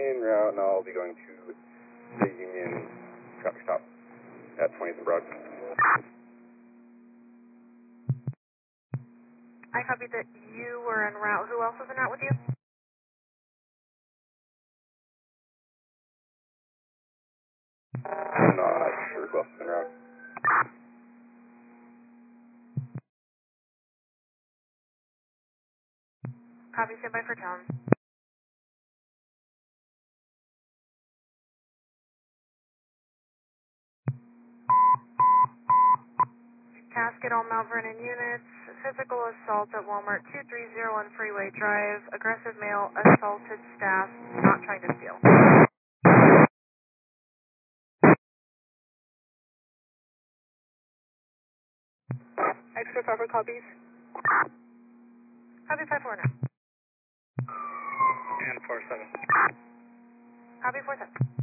en route, and I'll be going to the Union traffic stop at 20th and Broad. I copied that you were en route. Who else was en route with you? I'm not sure who else is en route. Copy, stand by for tone. Casket, all Mount Vernon units. Physical assault at Walmart 2301 Freeway Drive. Aggressive male assaulted staff, not trying to steal. Extra cover copies. Copy 5-4 now. And 4-7. Copy 4-7.